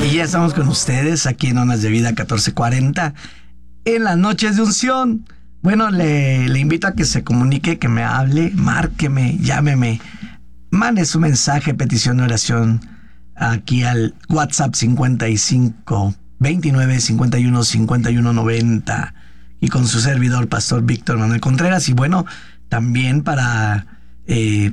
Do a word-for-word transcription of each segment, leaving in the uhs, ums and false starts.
Y ya estamos con ustedes aquí en Ondas de Vida catorce cuarenta en las noches de unción. Bueno, le, le invito a que se comunique, que me hable, márqueme, llámeme, mande su mensaje, petición de oración aquí al WhatsApp cincuenta y cinco veintinueve cincuenta y uno cincuenta y uno noventa y con su servidor, Pastor Víctor Manuel Contreras. Y bueno, también para eh,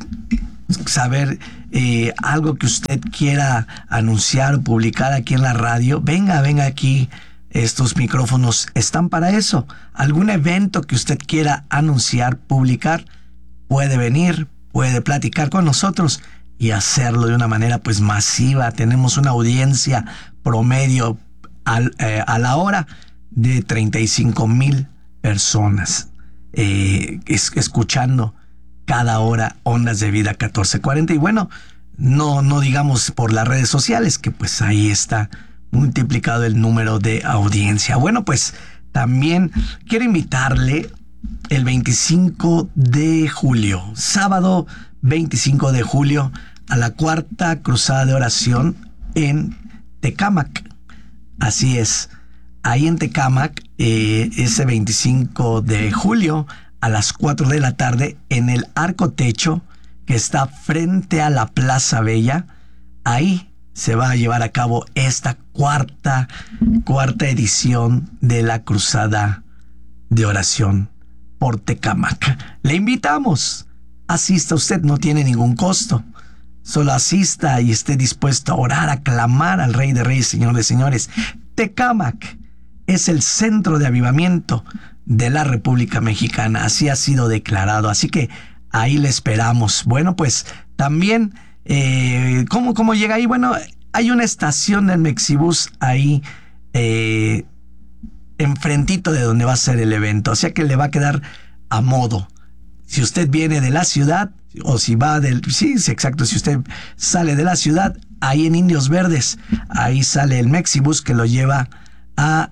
saber eh, algo que usted quiera anunciar o publicar aquí en la radio, venga, venga aquí. Estos micrófonos están para eso. Algún evento que usted quiera anunciar, publicar, puede venir, puede platicar con nosotros y hacerlo de una manera pues masiva. Tenemos una audiencia promedio al, eh, a la hora de treinta y cinco mil personas eh, es, escuchando cada hora Ondas de Vida catorce cuarenta. Y bueno, no, no digamos por las redes sociales, que pues ahí está multiplicado el número de audiencia. Bueno, pues también quiero invitarle el veinticinco de julio, sábado veinticinco de julio, a la cuarta cruzada de oración en Tecámac. Así es, ahí en Tecámac, eh, ese veinticinco de julio a las cuatro de la tarde, en el Arco Techo que está frente a la Plaza Bella, ahí se va a llevar a cabo esta cuarta, cuarta edición de la Cruzada de Oración por Tecámac. Le invitamos, asista usted, no tiene ningún costo. Solo asista y esté dispuesto a orar, a clamar al Rey de Reyes, Señor de Señores. Tecámac es el centro de avivamiento de la República Mexicana, así ha sido declarado, así que ahí le esperamos. Bueno, pues también... Eh, ¿cómo, ¿Cómo llega ahí? Bueno, hay una estación del Mexibus ahí eh, enfrentito de donde va a ser el evento, o sea que le va a quedar a modo. Si usted viene de la ciudad, o si va del... Sí, sí, exacto, si usted sale de la ciudad, ahí en Indios Verdes, ahí sale el Mexibus que lo lleva a,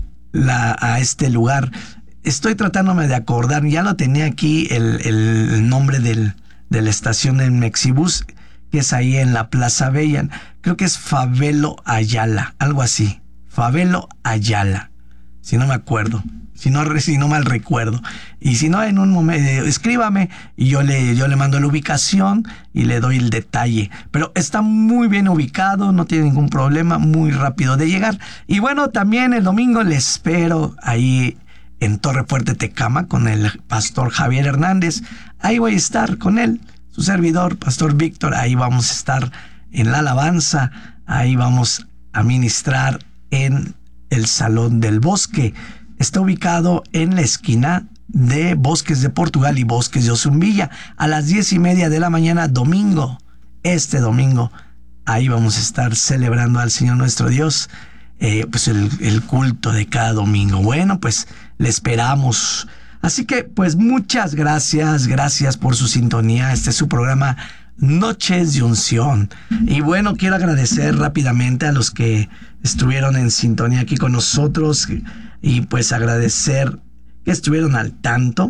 la, a este lugar. Estoy tratándome de acordar, ya lo tenía aquí el, el nombre del, de la estación del Mexibus, que es ahí en la Plaza Bella. Creo que es Favelo Ayala, algo así. Favelo Ayala, si no me acuerdo, si no, si no mal recuerdo. Y si no, en un momento, escríbame y yo le, yo le mando la ubicación y le doy el detalle. Pero está muy bien ubicado, no tiene ningún problema, muy rápido de llegar. Y bueno, también el domingo le espero ahí en Torre Fuerte, Tecámac, con el pastor Javier Hernández. Ahí voy a estar con él, su servidor, Pastor Víctor. Ahí vamos a estar en la alabanza, ahí vamos a ministrar en el Salón del Bosque. Está ubicado en la esquina de Bosques de Portugal y Bosques de Ozumbilla, a las diez y media de la mañana, domingo. Este domingo, ahí vamos a estar celebrando al Señor nuestro Dios, eh, pues el, el culto de cada domingo. Bueno, pues le esperamos. Así que, pues, muchas gracias, gracias por su sintonía. Este es su programa Noches de Unción. Y bueno, quiero agradecer rápidamente a los que estuvieron en sintonía aquí con nosotros y pues agradecer que estuvieron al tanto.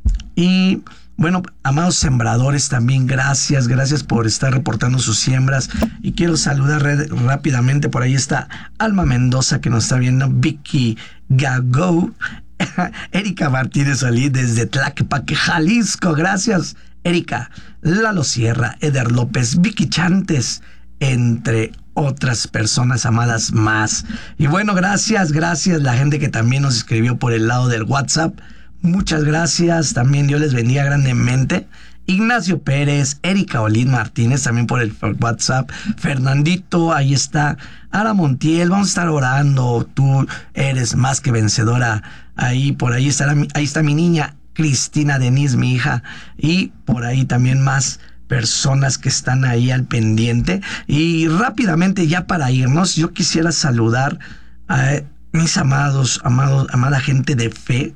Y bueno, amados sembradores, también gracias, gracias por estar reportando sus siembras. Y quiero saludar rápidamente, por ahí está Alma Mendoza que nos está viendo, Vicky Gago, Erika Martínez Solís desde Tlaquepaque, Jalisco, gracias Erika, Lalo Sierra, Eder López, Vicky Chantes, entre otras personas amadas más. Y bueno, gracias, gracias la gente que también nos escribió por el lado del WhatsApp, muchas gracias, también Dios les bendiga grandemente. Ignacio Pérez, Erika Olín Martínez, también por el WhatsApp, Fernandito, ahí está, Ara Montiel, vamos a estar orando, tú eres más que vencedora, ahí, por ahí está, ahí está mi niña, Cristina Denise, mi hija, y por ahí también más personas que están ahí al pendiente. Y rápidamente, ya para irnos, yo quisiera saludar a mis amados, amados, amada gente de fe,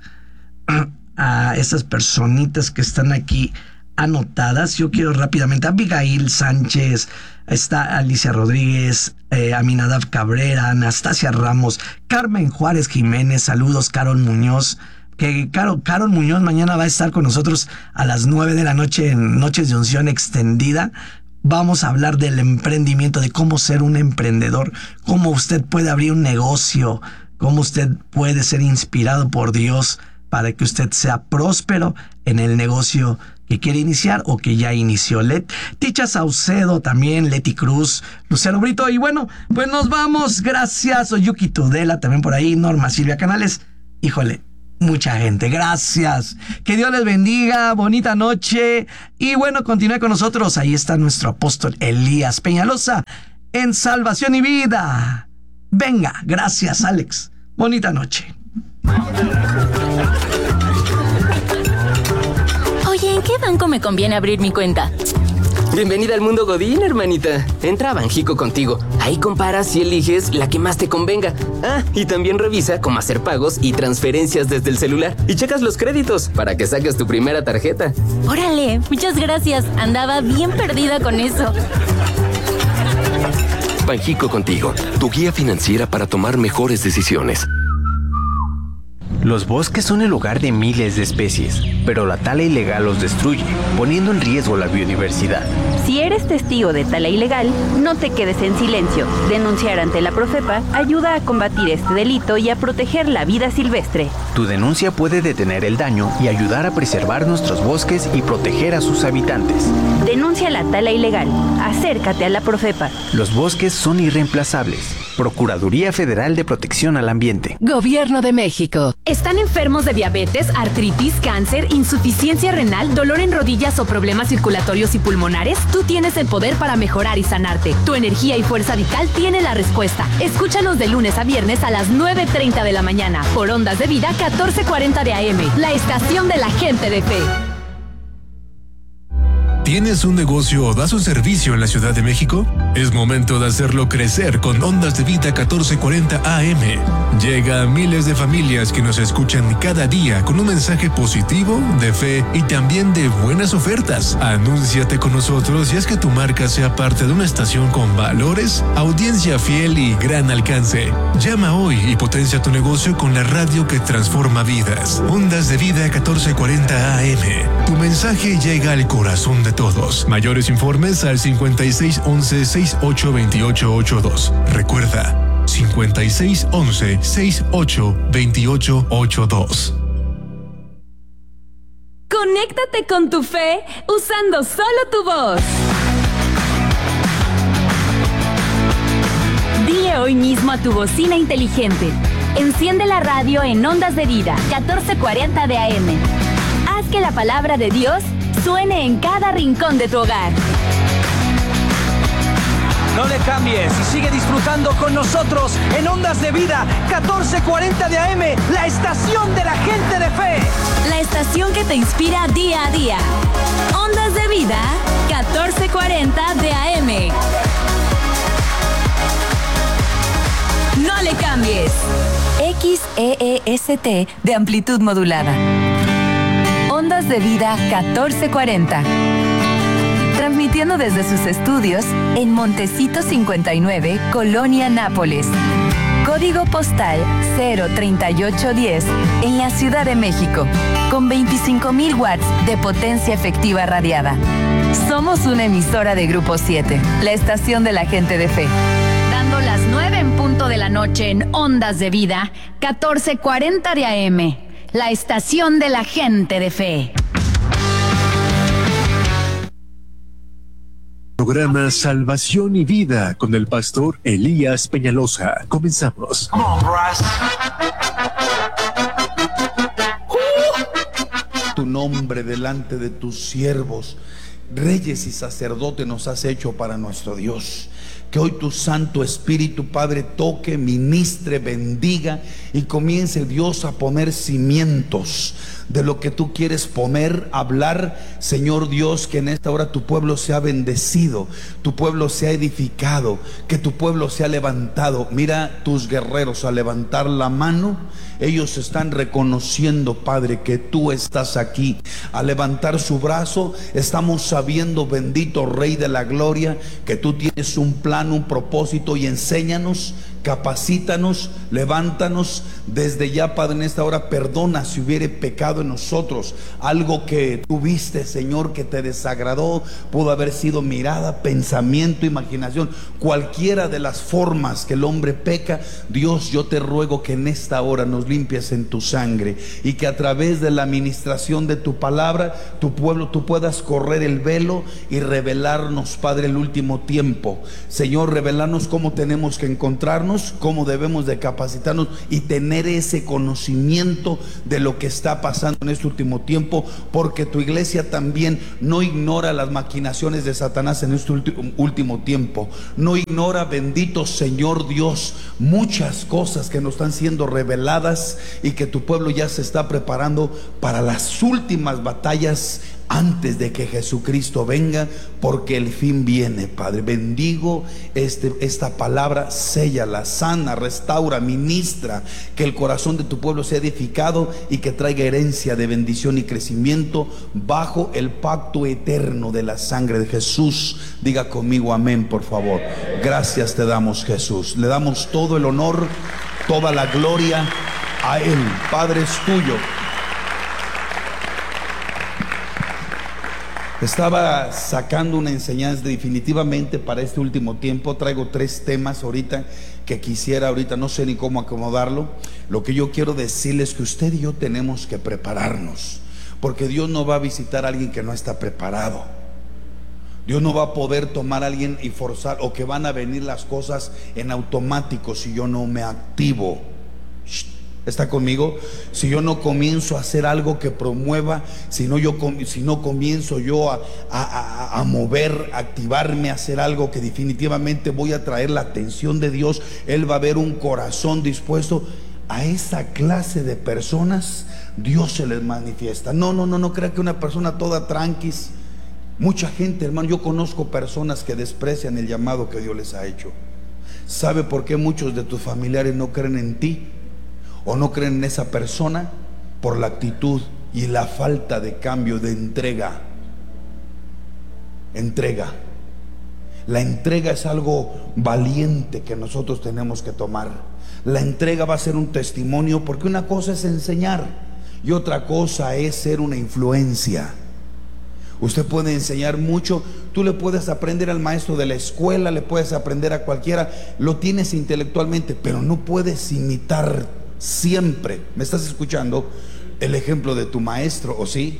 a esas personitas que están aquí anotadas. Yo quiero rápidamente, Abigail Sánchez, está Alicia Rodríguez, eh, Aminadab Cabrera, Anastasia Ramos, Carmen Juárez Jiménez, saludos, Carol Muñoz, que Carol, Carol Muñoz mañana va a estar con nosotros a las nueve de la noche en Noches de Unción Extendida Vamos a hablar del emprendimiento, de cómo ser un emprendedor, cómo usted puede abrir un negocio, cómo usted puede ser inspirado por Dios para que usted sea próspero en el negocio que quiere iniciar o que ya inició. Let, Ticha Saucedo también, Leti Cruz, Lucero Brito. Y bueno, pues nos vamos. Gracias. Oyuki Tudela también por ahí. Norma Silvia Canales. Híjole, mucha gente. Gracias. Que Dios les bendiga. Bonita noche. Y bueno, continúe con nosotros. Ahí está nuestro apóstol Elías Peñalosa en Salvación y Vida. Venga. Gracias, Alex. Bonita noche. Oye, ¿en qué banco me conviene abrir mi cuenta? Bienvenida al mundo Godín, hermanita. Entra a Banjico Contigo. Ahí comparas y eliges la que más te convenga. Ah, y también revisa cómo hacer pagos y transferencias desde el celular. Y checas los créditos para que saques tu primera tarjeta. Órale, muchas gracias. Andaba bien perdida con eso. Banjico Contigo, tu guía financiera para tomar mejores decisiones. Los bosques son el hogar de miles de especies, pero la tala ilegal los destruye, poniendo en riesgo la biodiversidad. Si eres testigo de tala ilegal, no te quedes en silencio. Denunciar ante la Profepa ayuda a combatir este delito y a proteger la vida silvestre. Tu denuncia puede detener el daño y ayudar a preservar nuestros bosques y proteger a sus habitantes. Denuncia la tala ilegal. Acércate a la Profepa. Los bosques son irreemplazables. Procuraduría Federal de Protección al Ambiente. Gobierno de México. ¿Están enfermos de diabetes, artritis, cáncer, insuficiencia renal, dolor en rodillas o problemas circulatorios y pulmonares? Tú tienes el poder para mejorar y sanarte. Tu energía y fuerza vital tiene la respuesta. Escúchanos de lunes a viernes a las nueve treinta de la mañana por Ondas de Vida catorce cuarenta de A M, la estación de la gente de fe. ¿Tienes un negocio o das un servicio en la Ciudad de México? Es momento de hacerlo crecer con Ondas de Vida catorce cuarenta A M. Llega a miles de familias que nos escuchan cada día con un mensaje positivo, de fe y también de buenas ofertas. Anúnciate con nosotros y haz que tu marca sea parte de una estación con valores, audiencia fiel y gran alcance. Llama hoy y potencia tu negocio con la radio que transforma vidas. Ondas de Vida catorce cuarenta A M. Tu mensaje llega al corazón de todos. Mayores informes al cincuenta y seis once sesenta y ocho veintiocho ochenta y dos. Recuerda, cincuenta y seis once sesenta y ocho veintiocho ochenta y dos. Conéctate con tu fe usando solo tu voz. Dile hoy mismo a tu bocina inteligente: enciende la radio en Ondas de Vida catorce cuarenta de A M. Haz que la palabra de Dios suene en cada rincón de tu hogar. No le cambies y sigue disfrutando con nosotros en Ondas de Vida catorce cuarenta de A M, la estación de la gente de fe. La estación que te inspira día a día. Ondas de Vida catorce cuarenta de A M. No le cambies. X E E S T de amplitud modulada. Ondas de Vida catorce cuarenta. Transmitiendo desde sus estudios en Montecito cincuenta y nueve, Colonia Nápoles. Código postal cero treinta y ocho diez en la Ciudad de México, con veinticinco mil watts de potencia efectiva radiada. Somos una emisora de Grupo siete, la estación de la gente de fe. Dando las nueve en punto de la noche en Ondas de Vida catorce cuarenta de A M, la estación de la gente de fe. Programa Salvación y Vida con el pastor Elías Peñalosa. Comenzamos. Come on, Bryce. Tu nombre delante de tus siervos, reyes y sacerdotes nos has hecho para nuestro Dios. Que hoy tu Santo Espíritu, Padre, toque, ministre, bendiga y comience, Dios, a poner cimientos de lo que tú quieres poner, hablar, Señor Dios, que en esta hora tu pueblo sea bendecido, tu pueblo sea edificado, que tu pueblo sea levantado. Mira tus guerreros al levantar la mano, ellos están reconociendo, Padre, que tú estás aquí. Al levantar su brazo, estamos sabiendo, bendito Rey de la Gloria, que tú tienes un plan, un propósito, y enséñanos capacítanos, levántanos. Desde ya, Padre, en esta hora, perdona si hubiere pecado en nosotros, algo que tuviste, Señor, que te desagradó. Pudo haber sido mirada, pensamiento, imaginación, cualquiera de las formas que el hombre peca. Dios, yo te ruego que en esta hora nos limpies en tu sangre, y que a través de la administración de tu palabra, tu pueblo, tú puedas correr el velo y revelarnos, Padre, el último tiempo. Señor, revelarnos cómo tenemos que encontrarnos, cómo debemos de capacitarnos y tener ese conocimiento de lo que está pasando en este último tiempo, porque tu iglesia también no ignora las maquinaciones de Satanás en este último tiempo. No ignora, bendito Señor Dios, muchas cosas que nos están siendo reveladas, y que tu pueblo ya se está preparando para las últimas batallas antes de que Jesucristo venga, porque el fin viene. Padre, bendigo este, esta palabra, séllala, sana, restaura, ministra, que el corazón de tu pueblo sea edificado y que traiga herencia de bendición y crecimiento bajo el pacto eterno de la sangre de Jesús. Diga conmigo amén, por favor. Gracias te damos, Jesús. Le damos todo el honor, toda la gloria a Él. Padre, es tuyo. Estaba sacando una enseñanza definitivamente para este último tiempo. Traigo tres temas ahorita que quisiera, ahorita no sé ni cómo acomodarlo. Lo que yo quiero decirles es que usted y yo tenemos que prepararnos, porque Dios no va a visitar a alguien que no está preparado. Dios no va a poder tomar a alguien y forzar, o que van a venir las cosas en automático si yo no me activo. ¿Está conmigo? Si yo no comienzo a hacer algo que promueva, si no, yo, si no comienzo yo a, a, a mover, a activarme, a hacer algo que definitivamente voy a traer la atención de Dios, Él va a ver un corazón dispuesto. A esa clase de personas Dios se les manifiesta. No, no, no, no crea que una persona toda tranquis. Mucha gente, hermano, yo conozco personas que desprecian el llamado que Dios les ha hecho. ¿Sabe por qué muchos de tus familiares no creen en ti o no creen en esa persona? Por la actitud y la falta de cambio, de entrega. Entrega. La entrega es algo valiente que nosotros tenemos que tomar. La entrega va a ser un testimonio, porque una cosa es enseñar y otra cosa es ser una influencia. Usted puede enseñar mucho, tú le puedes aprender al maestro de la escuela, le puedes aprender a cualquiera, lo tienes intelectualmente, pero no puedes imitar siempre. ¿Me estás escuchando? El ejemplo de tu maestro, ¿o sí?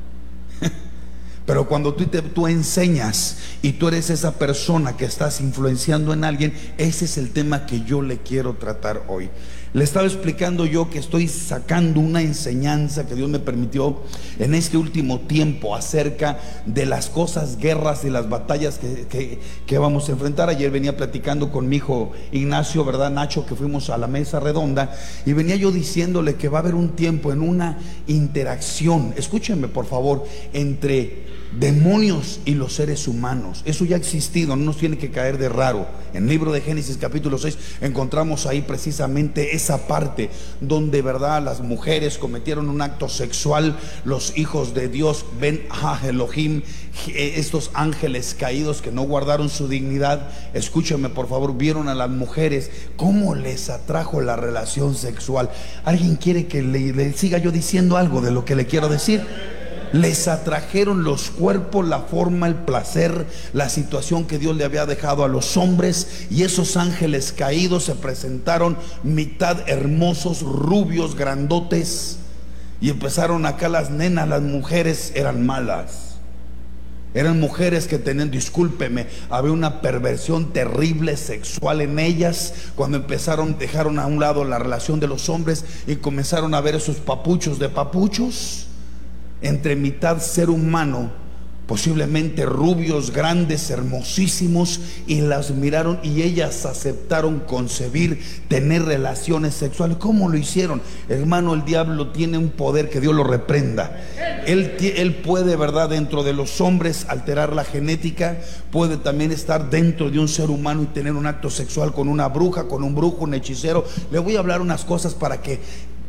Pero cuando tú, te, tú enseñas y tú eres esa persona que estás influenciando en alguien, ese es el tema que yo le quiero tratar hoy. Le estaba explicando yo que estoy sacando una enseñanza que Dios me permitió en este último tiempo acerca de las cosas, guerras y las batallas que, que, que vamos a enfrentar. Ayer venía platicando con mi hijo Ignacio, ¿verdad, Nacho? Que fuimos a la mesa redonda y venía yo diciéndole que va a haber un tiempo en una interacción, escúchenme por favor, entre demonios y los seres humanos. Eso ya ha existido, no nos tiene que caer de raro. En el libro de Génesis capítulo seis encontramos ahí precisamente esa parte donde, verdad, las mujeres cometieron un acto sexual. Los hijos de Dios, Ben Ha Elohim, estos ángeles caídos que no guardaron su dignidad, escúchenme por favor, vieron a las mujeres cómo les atrajo la relación sexual. ¿Alguien quiere que le, le siga yo diciendo algo de lo que le quiero decir? Les atrajeron los cuerpos, la forma, el placer, la situación que Dios le había dejado a los hombres. Y esos ángeles caídos se presentaron mitad hermosos, rubios, grandotes. Y empezaron acá las nenas, las mujeres eran malas. Eran mujeres que tenían, discúlpeme, había una perversión terrible sexual en ellas. Cuando empezaron, dejaron a un lado la relación de los hombres y comenzaron a ver esos papuchos de papuchos. Entre mitad ser humano, posiblemente rubios, grandes, hermosísimos, y las miraron y ellas aceptaron concebir, tener relaciones sexuales. ¿Cómo lo hicieron? Hermano, el diablo tiene un poder, que Dios lo reprenda. Él, él puede, verdad, dentro de los hombres alterar la genética, puede también estar dentro de un ser humano y tener un acto sexual con una bruja, con un brujo, un hechicero. Le voy a hablar unas cosas para que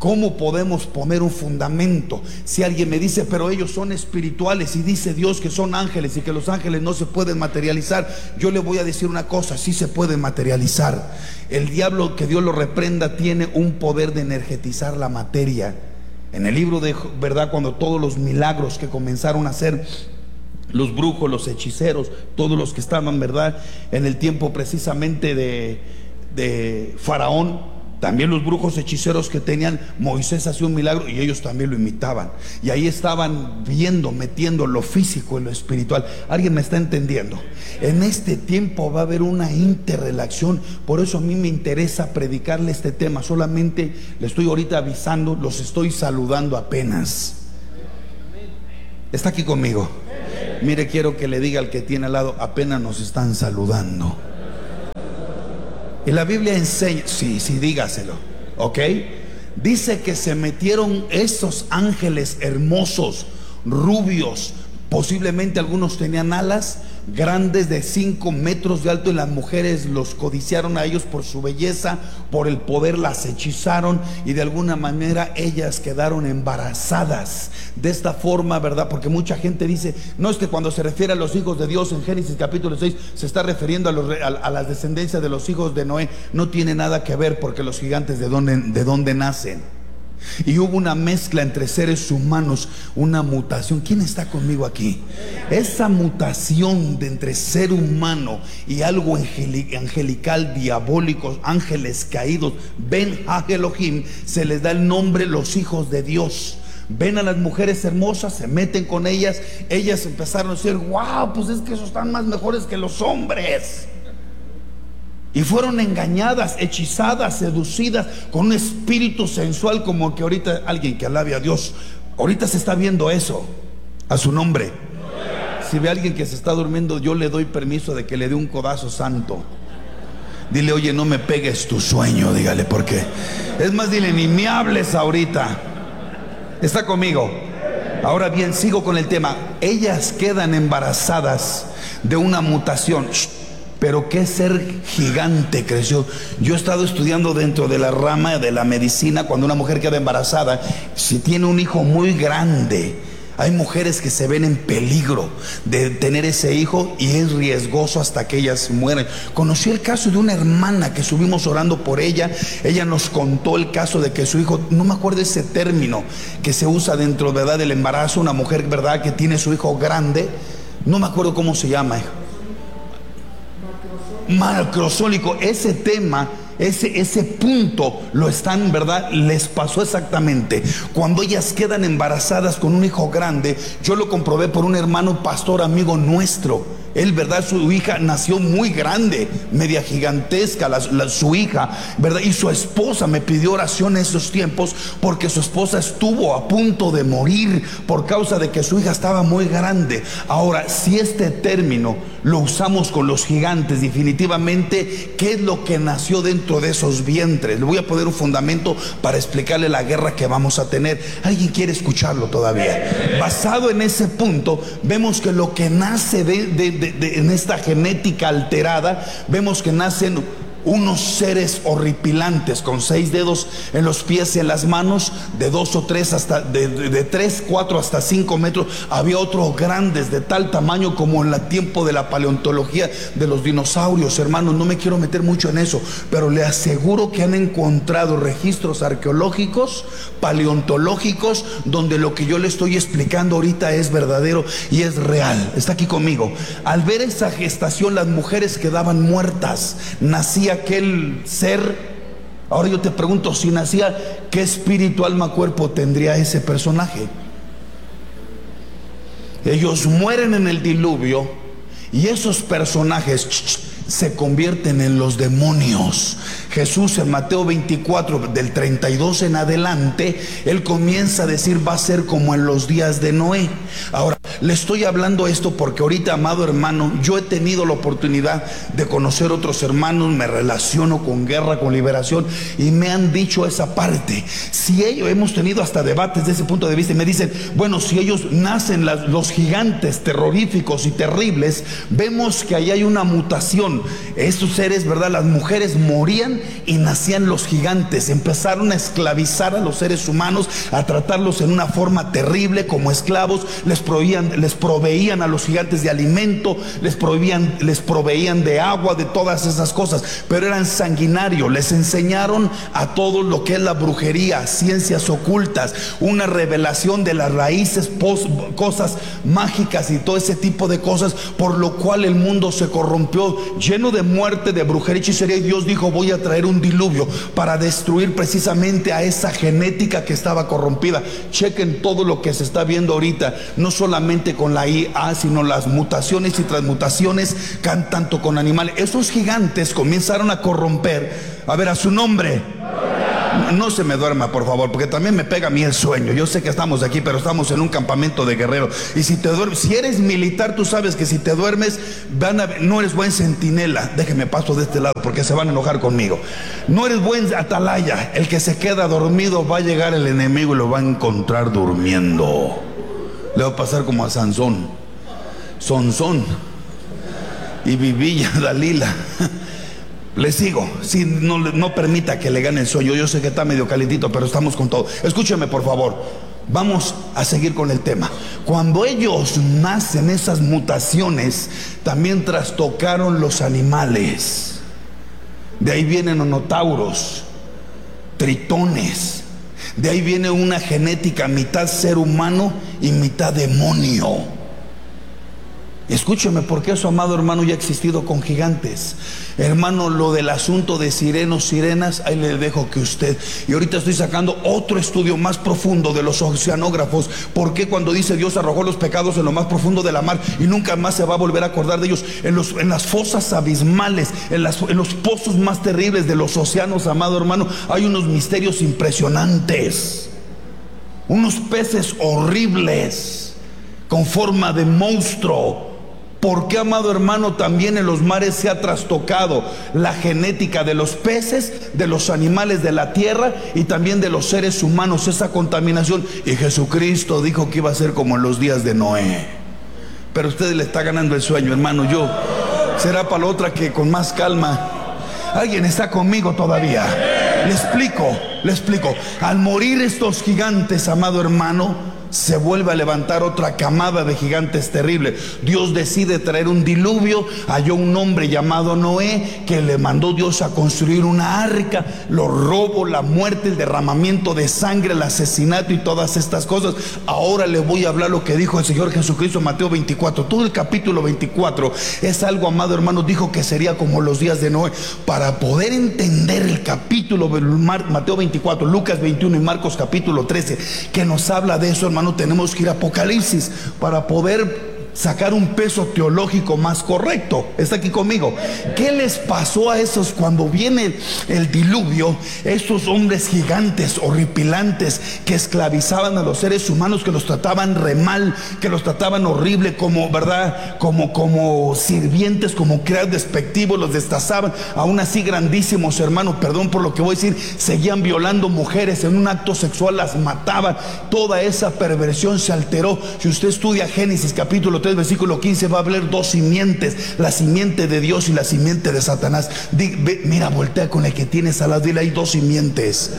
¿Cómo podemos poner un fundamento? Si alguien me dice, pero ellos son espirituales y dice Dios que son ángeles y que los ángeles no se pueden materializar, yo le voy a decir una cosa: sí se pueden materializar. El diablo, que Dios lo reprenda, tiene un poder de energetizar la materia. En el libro de, ¿verdad?, cuando todos los milagros que comenzaron a hacer los brujos, los hechiceros, todos los que estaban, ¿verdad?, en el tiempo precisamente de, de Faraón, también los brujos hechiceros que tenían, Moisés hacía un milagro y ellos también lo imitaban. Y ahí estaban viendo, metiendo lo físico en lo espiritual. ¿Alguien me está entendiendo? En este tiempo va a haber una interrelación. Por eso a mí me interesa predicarle este tema. Solamente le estoy ahorita avisando, los estoy saludando apenas. ¿Está aquí conmigo? Mire, quiero que le diga al que tiene al lado: apenas nos están saludando. Y la Biblia enseña, sí, sí, dígaselo, ¿ok? Dice que se metieron esos ángeles hermosos, rubios, posiblemente algunos tenían alas grandes de cinco metros de alto, y las mujeres los codiciaron a ellos por su belleza, por el poder, las hechizaron, y de alguna manera ellas quedaron embarazadas. De esta forma, ¿verdad? Porque mucha gente dice, no, es que cuando se refiere a los hijos de Dios en Génesis capítulo seis se está refiriendo a, los, a, a las descendencias de los hijos de Noé. No tiene nada que ver, porque los gigantes de dónde, de dónde nacen. Y hubo una mezcla entre seres humanos, una mutación. ¿Quién está conmigo aquí? Esa mutación de entre ser humano y algo angelical, diabólico, ángeles caídos, Ben Ha Elohim, se les da el nombre los hijos de Dios. Ven a las mujeres hermosas, se meten con ellas, ellas empezaron a decir, wow, pues es que esos están más mejores que los hombres. Y fueron engañadas, hechizadas, seducidas con un espíritu sensual, como que ahorita alguien que alabe a Dios, ahorita se está viendo eso, a su nombre. Si ve a alguien que se está durmiendo, yo le doy permiso de que le dé un codazo santo. Dile, oye, no me pegues tu sueño, dígale, porque es más, dile, ni me hables ahorita. ¿Está conmigo? Ahora bien, sigo con el tema. Ellas quedan embarazadas de una mutación. Pero qué ser gigante creció. Yo he estado estudiando dentro de la rama de la medicina. Cuando una mujer queda embarazada, si tiene un hijo muy grande, hay mujeres que se ven en peligro de tener ese hijo, y es riesgoso hasta que ellas mueren. Conocí el caso de una hermana que estuvimos orando por ella. Ella nos contó el caso de que su hijo, no me acuerdo ese término que se usa dentro, ¿verdad?, del embarazo. Una mujer, ¿verdad?, que tiene su hijo grande, no me acuerdo cómo se llama, macrosólico. Ese tema, ese, ese punto lo están, ¿verdad?, les pasó exactamente cuando ellas quedan embarazadas con un hijo grande. Yo lo comprobé por un hermano pastor amigo nuestro. Él, ¿verdad?, su hija nació muy grande, media gigantesca, la, la, su hija, ¿verdad? Y su esposa me pidió oración en esos tiempos, porque su esposa estuvo a punto de morir por causa de que su hija estaba muy grande. Ahora, si este término lo usamos con los gigantes, definitivamente, ¿qué es lo que nació dentro de esos vientres? Le voy a poner un fundamento para explicarle la guerra que vamos a tener. ¿Alguien quiere escucharlo todavía? Basado en ese punto, vemos que lo que nace de, de De, de, en esta genética alterada, vemos que nacen unos seres horripilantes con seis dedos en los pies y en las manos, de dos o tres hasta de, de, de tres, cuatro hasta cinco metros. Había otros grandes de tal tamaño como en el tiempo de la paleontología de los dinosaurios. Hermanos, no me quiero meter mucho en eso, pero le aseguro que han encontrado registros arqueológicos, paleontológicos, donde lo que yo le estoy explicando ahorita es verdadero y es real. Está aquí conmigo. Al ver esa gestación, las mujeres quedaban muertas. Nacía aquel ser. Ahora yo te pregunto, si nacía, ¿qué espíritu, alma, cuerpo tendría ese personaje? Ellos mueren en el diluvio, y esos personajes se convierten en los demonios. Jesús en Mateo veinticuatro, del treinta y dos en adelante, él comienza a decir, va a ser como en los días de Noé. Ahora, le estoy hablando esto porque ahorita, amado hermano, yo he tenido la oportunidad de conocer otros hermanos, me relaciono con guerra, con liberación, y me han dicho esa parte. Si ellos, hemos tenido hasta debates de ese punto de vista, y me dicen, bueno, si ellos nacen las, los gigantes terroríficos y terribles, vemos que ahí hay una mutación. Estos seres, ¿verdad?, las mujeres morían y nacían los gigantes. Empezaron a esclavizar a los seres humanos, a tratarlos en una forma terrible como esclavos. Les proveían, les proveían a los gigantes de alimento, les proveían, les proveían de agua, de todas esas cosas, pero eran sanguinarios. Les enseñaron a todos lo que es la brujería, ciencias ocultas, una revelación de las raíces, pos, cosas mágicas y todo ese tipo de cosas, por lo cual el mundo se corrompió, lleno de muerte, de brujería y hechicería. Y Dios dijo: voy a traer un diluvio para destruir precisamente a esa genética que estaba corrompida. Chequen todo lo que se está viendo ahorita, no solamente con la I A, sino las mutaciones y transmutaciones, tanto con animales. Esos gigantes comenzaron a corromper. A ver, a su nombre. No se me duerma, por favor, porque también me pega a mí el sueño. Yo sé que estamos aquí, pero estamos en un campamento de guerreros. Y si te duermes, si eres militar, tú sabes que si te duermes, van a, no eres buen centinela. Déjeme paso de este lado porque se van a enojar conmigo. No eres buen atalaya. El que se queda dormido, va a llegar el enemigo y lo va a encontrar durmiendo. Le va a pasar como a Sansón, Sonsón y Vivilla, Dalila. Le sigo, si no, no permita que le gane el sueño. Yo sé que está medio calentito, pero estamos con todo. Escúcheme, por favor. Vamos a seguir con el tema. Cuando ellos nacen, esas mutaciones también trastocaron los animales. De ahí vienen onotauros, tritones. De ahí viene una genética mitad ser humano y mitad demonio. Escúcheme, porque eso, amado hermano, ya ha existido con gigantes. Hermano, lo del asunto de sirenos, sirenas, ahí le dejo que usted. Y ahorita estoy sacando otro estudio más profundo de los oceanógrafos. ¿Por qué cuando dice Dios arrojó los pecados en lo más profundo de la mar y nunca más se va a volver a acordar de ellos? En, los, en las fosas abismales, en, las, en los pozos más terribles de los océanos, amado hermano, hay unos misterios impresionantes. Unos peces horribles con forma de monstruo. ¿Por qué, amado hermano, también en los mares se ha trastocado la genética de los peces, de los animales de la tierra y también de los seres humanos, esa contaminación? Y Jesucristo dijo que iba a ser como en los días de Noé. Pero usted le está ganando el sueño, hermano. Yo, será para la otra que con más calma. ¿Alguien está conmigo todavía? Le explico, le explico. Al morir estos gigantes, amado hermano, se vuelve a levantar otra camada de gigantes terrible. Dios decide traer un diluvio. Halló un hombre llamado Noé, que le mandó Dios a construir una arca. Los robos, la muerte, el derramamiento de sangre, el asesinato y todas estas cosas. Ahora le voy a hablar lo que dijo el Señor Jesucristo en Mateo veinticuatro. Todo el capítulo veinticuatro es algo, amado hermano, dijo que sería como los días de Noé. Para poder entender el capítulo de Mateo veinticuatro, Lucas veintiuno y Marcos capítulo trece, que nos habla de eso, hermano, tenemos que ir a Apocalipsis para poder sacar un peso teológico más correcto. ¿Está aquí conmigo? ¿Qué les pasó a esos cuando viene el diluvio? Esos hombres gigantes, horripilantes, que esclavizaban a los seres humanos, que los trataban re mal, que los trataban horrible, como, ¿verdad? Como, como sirvientes, como criados despectivos, los destazaban. Aún así, grandísimos hermanos, perdón por lo que voy a decir, seguían violando mujeres, en un acto sexual las mataban. Toda esa perversión se alteró. Si usted estudia Génesis capítulo tres, versículo quince, va a hablar dos simientes: la simiente de Dios y la simiente de Satanás. Di, ve, mira, voltea con el que tienes al lado, dile: hay dos simientes.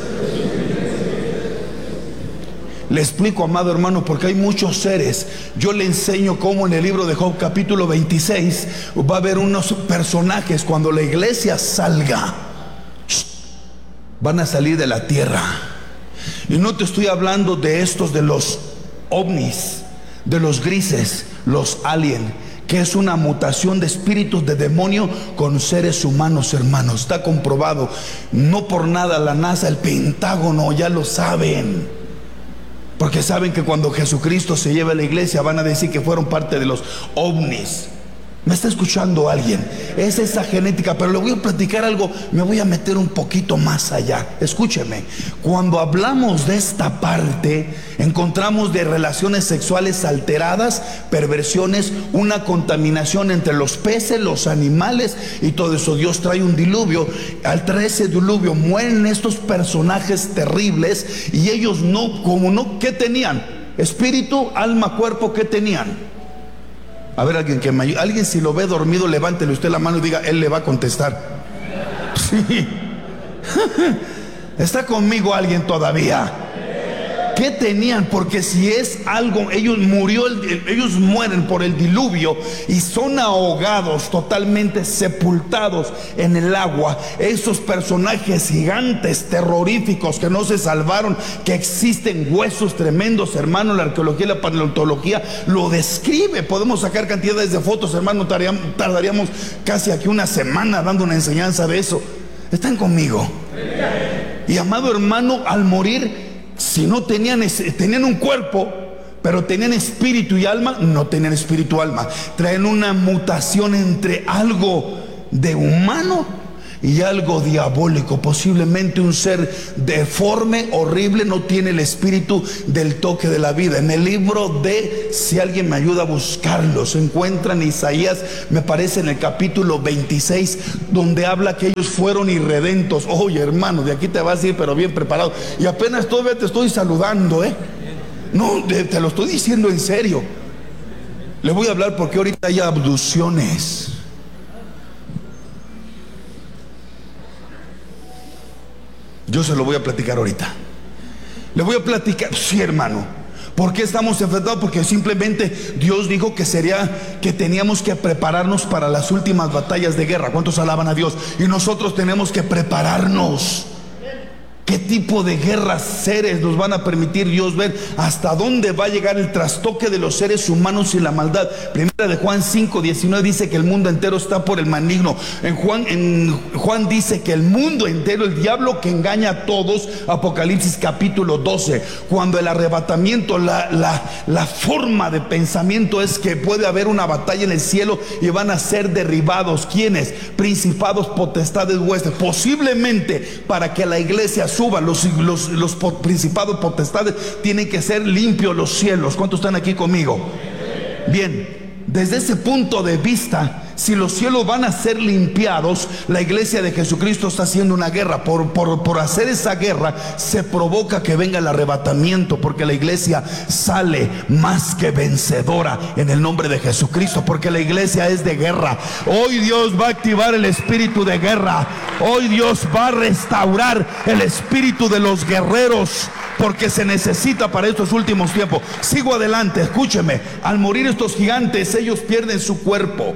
Le explico, amado hermano, porque hay muchos seres. Yo le enseño cómo en el libro de Job capítulo veintiséis va a haber unos personajes. Cuando la iglesia salga, van a salir de la tierra. Y no te estoy hablando de estos, de los ovnis, de los grises, los alien, que es una mutación de espíritus de demonio con seres humanos, hermanos. Está comprobado. No por nada la NASA, el Pentágono, ya lo saben, porque saben que cuando Jesucristo se lleve a la iglesia van a decir que fueron parte de los ovnis. ¿Me está escuchando alguien? Es esa genética. Pero le voy a platicar algo, me voy a meter un poquito más allá. Escúcheme. Cuando hablamos de esta parte, encontramos de relaciones sexuales alteradas, perversiones, una contaminación entre los peces, los animales y todo eso. Dios trae un diluvio. Al traer ese diluvio mueren estos personajes terribles. Y ellos no, como no, ¿qué tenían? Espíritu, alma, cuerpo, ¿qué tenían? A ver, alguien que me ayude. Alguien, si lo ve dormido, levántele usted la mano y diga: él le va a contestar. Sí. ¿Está conmigo alguien todavía? ¿Qué tenían? Porque si es algo, ellos murió, el, ellos mueren por el diluvio y son ahogados, totalmente sepultados en el agua. Esos personajes gigantes, terroríficos, que no se salvaron, que existen huesos tremendos, hermano. La arqueología y la paleontología lo describe. Podemos sacar cantidades de fotos, hermano. Tardaríamos, tardaríamos casi aquí una semana dando una enseñanza de eso. ¿Están conmigo? Y amado hermano, al morir, si no tenían, tenían un cuerpo, pero tenían espíritu y alma, no tenían espíritu y alma. Traen una mutación entre algo de humano y algo diabólico. Posiblemente un ser deforme, horrible, no tiene el espíritu del toque de la vida. En el libro de, si alguien me ayuda a buscarlo, se encuentra en Isaías, me parece en el capítulo veintiséis, donde habla que ellos fueron irredentos. Oye, hermano, de aquí te vas a ir, pero bien preparado. Y apenas todavía te estoy saludando, ¿eh? No, te lo estoy diciendo en serio. Le voy a hablar porque ahorita hay abducciones. Yo se lo voy a platicar ahorita. Le voy a platicar, sí, hermano. ¿Por qué estamos enfrentados? Porque simplemente Dios dijo que sería, que teníamos que prepararnos para las últimas batallas de guerra. ¿Cuántos alaban a Dios? Y nosotros tenemos que prepararnos. ¿Qué tipo de guerras, seres nos van a permitir Dios ver? ¿Hasta dónde va a llegar el trastoque de los seres humanos y la maldad? Primera de Juan cinco diecinueve dice que el mundo entero está por el maligno. En Juan, en Juan dice que el mundo entero, el diablo que engaña a todos. Apocalipsis capítulo doce. Cuando el arrebatamiento, la, la, la forma de pensamiento es que puede haber una batalla en el cielo y van a ser derribados. ¿Quiénes? Principados, potestades, huestes. Posiblemente para que la iglesia suba, los, los, los principados, potestades, tienen que ser limpios los cielos. ¿Cuántos están aquí conmigo? Bien, desde ese punto de vista, si los cielos van a ser limpiados, la iglesia de Jesucristo está haciendo una guerra. Por, por, por hacer esa guerra se provoca que venga el arrebatamiento, porque la iglesia sale más que vencedora en el nombre de Jesucristo, porque la iglesia es de guerra. Hoy Dios va a activar el espíritu de guerra. Hoy Dios va a restaurar el espíritu de los guerreros, porque se necesita para estos últimos tiempos. Sigo adelante, escúcheme. Al morir estos gigantes, ellos pierden su cuerpo,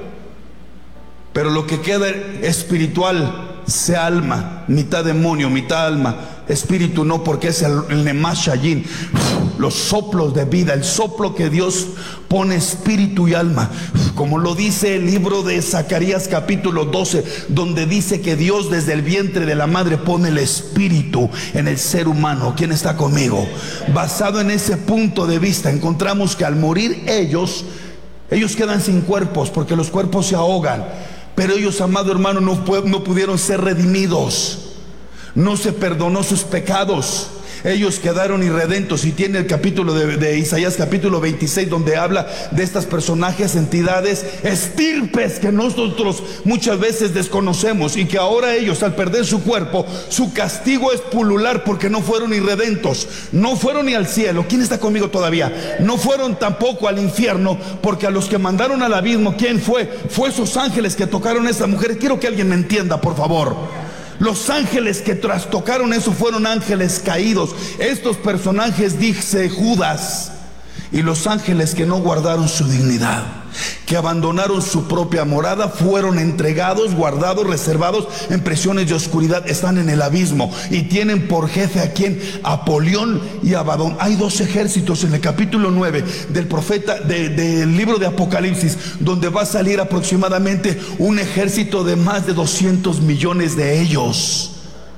pero lo que queda espiritual, sea alma, mitad demonio, mitad alma. Espíritu no, porque es el, el Nemashayin, los soplos de vida, el soplo que Dios pone espíritu y alma, como lo dice el libro de Zacarías capítulo doce, donde dice que Dios desde el vientre de la madre pone el espíritu en el ser humano. ¿Quién está conmigo? Basado en ese punto de vista, encontramos que al morir ellos, ellos quedan sin cuerpos, porque los cuerpos se ahogan. Pero ellos, amado hermano, no, no pudieron ser redimidos. No se perdonó sus pecados. Ellos quedaron irredentos. Y tiene el capítulo de, de Isaías capítulo veintiséis, donde habla de estas personajes, entidades, estirpes que nosotros muchas veces desconocemos, y que ahora ellos, al perder su cuerpo, su castigo es pulular, porque no fueron irredentos. No fueron ni al cielo. ¿Quién está conmigo todavía? No fueron tampoco al infierno, porque a los que mandaron al abismo, ¿quién fue? Fue esos ángeles que tocaron a esa mujer. Quiero que alguien me entienda, por favor. Los ángeles que trastocaron eso fueron ángeles caídos. Estos personajes, dice Judas. Y los ángeles que no guardaron su dignidad, que abandonaron su propia morada, fueron entregados, guardados, reservados en prisiones de oscuridad. Están en el abismo y tienen por jefe a quien, Apolión y Abadón. Hay dos ejércitos en el capítulo nueve del profeta de, del libro de Apocalipsis, donde va a salir aproximadamente un ejército de más de doscientos millones de ellos.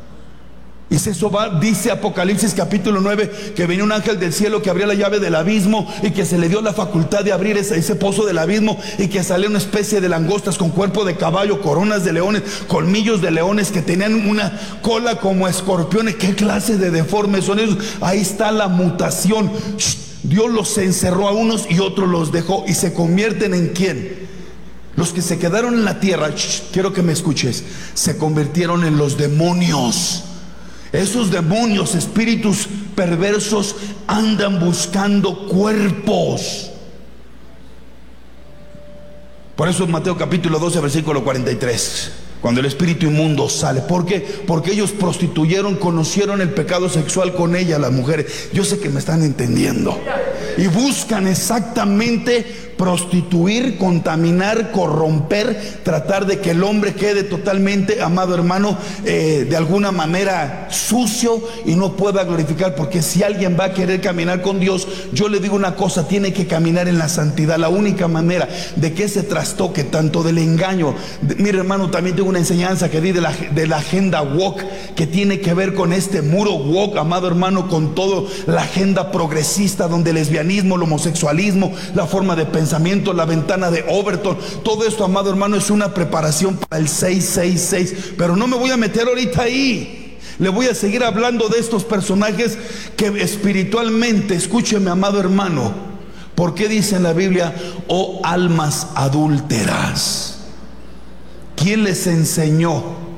Y eso va, dice Apocalipsis capítulo nueve, que venía un ángel del cielo que abría la llave del abismo, y que se le dio la facultad de abrir ese, ese pozo del abismo, y que salía una especie de langostas con cuerpo de caballo, coronas de leones, colmillos de leones, que tenían una cola como escorpiones. ¿Qué clase de deformes son esos? Ahí está la mutación. Dios los encerró a unos y otros los dejó, y se convierten en ¿quién? Los que se quedaron en la tierra, quiero que me escuches, se convirtieron en los demonios. Esos demonios, espíritus perversos, andan buscando cuerpos. Por eso en Mateo capítulo doce, versículo cuarenta y tres, Cuando el espíritu inmundo sale. ¿Por qué? Porque ellos prostituyeron, conocieron el pecado sexual con ella, las mujeres. Yo sé que me están entendiendo. Y buscan exactamente prostituir, contaminar, corromper, tratar de que el hombre quede totalmente, amado hermano, eh, de alguna manera sucio y no pueda glorificar. Porque si alguien va a querer caminar con Dios, yo le digo una cosa, tiene que caminar en la santidad. La única manera de que ese trastoque, tanto del engaño, de, mire hermano, también tengo una enseñanza que di de la, de la agenda woke, que tiene que ver con este muro woke, amado hermano, con toda la agenda progresista, donde el lesbianismo, el homosexualismo, la forma de pensar, la ventana de Overton, todo esto, amado hermano, es una preparación para el seis seis seis. Pero no me voy a meter ahorita ahí. Le voy a seguir hablando de estos personajes que espiritualmente, escúcheme, amado hermano, ¿por qué dice en la Biblia, oh almas adúlteras? ¿Quién les enseñó